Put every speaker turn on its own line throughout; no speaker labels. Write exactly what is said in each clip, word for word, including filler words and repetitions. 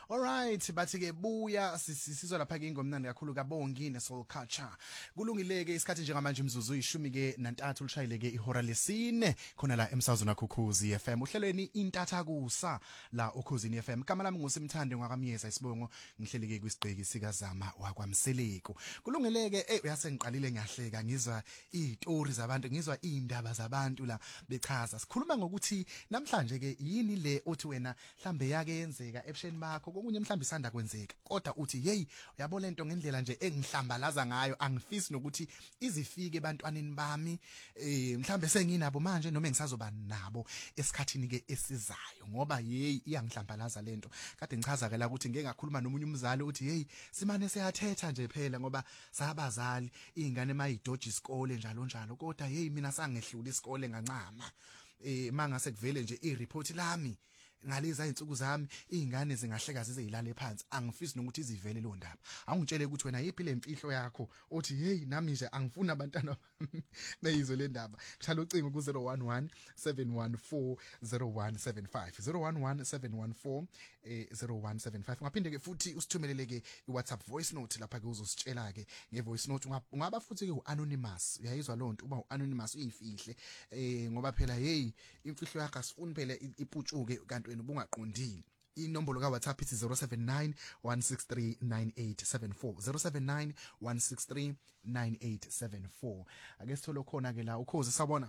Alright, bathi ke buya sisizwa lapha ke ingomnandi kakhulu kaBongi ne Soul Culture. Kulungile ke isikhathi njengamanje imzuzu uyishumi ke nantathu lishayile ke ihora lesine khona la emsazweni akukhuzi F M. Uhlelweni intatha kusa la ukhuzini F M. Igama lami nguSimthande ngwakamyeza isibongo ngihleli ke kwisigceki sikazama wakwamseleko. Kulungile ke eh uyasengiqalile ngiyahleka ngizwa izitori zabantu ngizwa indaba zabantu la bechaza. Sikhuluma ngokuthi namhlanje ke yini le othi wena mhlambe yake yenzeka ebusheni bakho kokunye mhlambe isanda kwenzeka kodwa uthi hey uyabo lento ngendlela nje engihlambalaza ngayo angifisi nokuthi izifike ebantwaneni bami eh mhlambe senginabo manje noma engisazoba nabo esikhathini ke esizayo ngoba hey iyangihlambalaza lento kade ngichaza ke la ukuthi ngeke ngakhuluma nomunye umzali uthi hey simane siyathetha nje phela ngoba sabazali izingane mayidoji isikole njalo njalo kodwa hey mina sangehlula isikole ngancama eh mangase kuvele nje ireport lami ngaleza insuku zami izingane zingahleka zize yilale phansi angifisi nokuthi izivele lo ndaba angitshele ukuthi wena yiphile imfihlo yakho uthi hey nami nje angifuni abantwana beyizwe le ndaba hlala ucingo ku zero one one seven one four zero one seven five zero one one seven one four zero one seven five ungaphinde ke futhi usithumelele ke iWhatsApp voice note lapha ke uzositshela ke ngevoice note ungaba futhi ke uanonymous uyayizwa lonto uba uanonymous uyifihle eh ngoba phela hey imfihlo yakho asifuni phela iputshuke kanti wena ubungaqondile inombolo ka WhatsApp ithi zero seven nine one six three nine eight seven four zero seven nine one six three nine eight seven four ake sithole khona ke la ukhozi sabona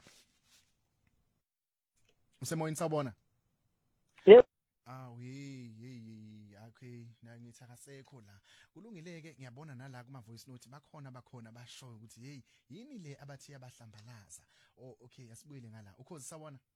usemoyeni sabona
yep
awu hey hey okay na ngithi akasekho la kulungile ke ngiyabona nala kuma voice note bakhona bakhona basho ukuthi hey yini le abathi abahlambalaza oh okay asibuyele ngala ukhozi sabona